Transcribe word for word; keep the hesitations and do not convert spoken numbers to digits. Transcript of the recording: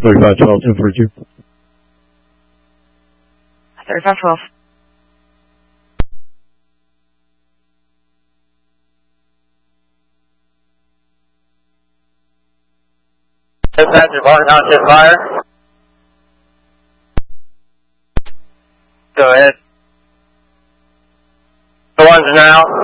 thirty-five twelve, ten forty-two. thirty-five twelve. Dispatcher, Barton Township Fire. Go ahead. The ones now.